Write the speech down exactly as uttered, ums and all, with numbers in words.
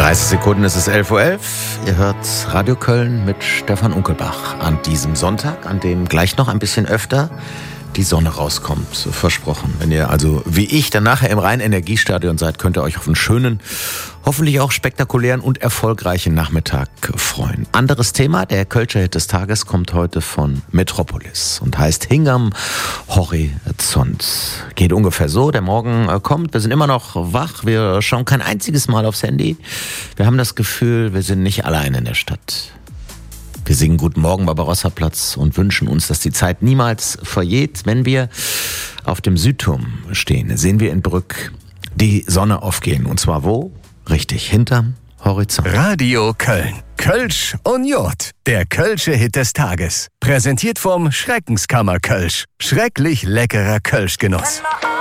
dreißig Sekunden, es ist elf Uhr elf. Ihr hört Radio Köln mit Stefan Unkelbach an diesem Sonntag, an dem gleich noch ein bisschen öfter die Sonne rauskommt, so versprochen. Wenn ihr also wie ich dann nachher im Rhein-Energiestadion seid, könnt ihr euch auf einen schönen, hoffentlich auch spektakulären und erfolgreichen Nachmittag freuen. Anderes Thema, der Kölscher Hit des Tages kommt heute von Metropolis und heißt Hinterm Horizont. Geht ungefähr so, der Morgen kommt, wir sind immer noch wach, wir schauen kein einziges Mal aufs Handy. Wir haben das Gefühl, wir sind nicht allein in der Stadt. Wir singen Guten Morgen Barbarossa-Platz und wünschen uns, dass die Zeit niemals vergeht. Wenn wir auf dem Südturm stehen, sehen wir in Brück die Sonne aufgehen. Und zwar wo? Richtig, hinterm Horizont. Radio Köln. Kölsch und Jod. Der Kölsche Hit des Tages. Präsentiert vom Schreckenskammer Kölsch. Schrecklich leckerer Kölschgenuss.